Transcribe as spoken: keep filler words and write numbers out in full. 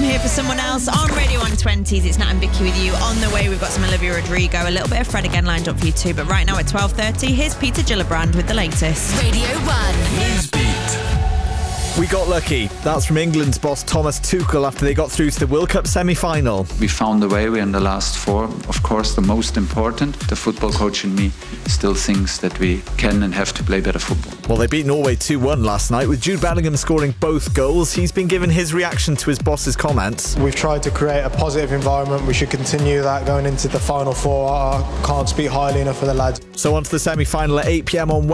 here for someone else on Radio one twenties. It's Nat and Vicky with you. On the way, we've got some Olivia Rodrigo, a little bit of Fred again lined up for you too. But right now at twelve thirty, here's Peter Gillibrand with the latest. Radio one. Newsbeat. We got lucky. That's from England's boss Thomas Tuchel after they got through to the World Cup semi-final. We found a way. We're in the last four. Of course, the most important. The football coach in me still thinks that we can and have to play better football. Well, they beat Norway two one last night with Jude Bellingham scoring both goals. He's been given his reaction to his boss's comments. We've tried to create a positive environment. We should continue that going into the final four. I can't speak highly enough for the lads. So on to the semi-final at eight p.m. on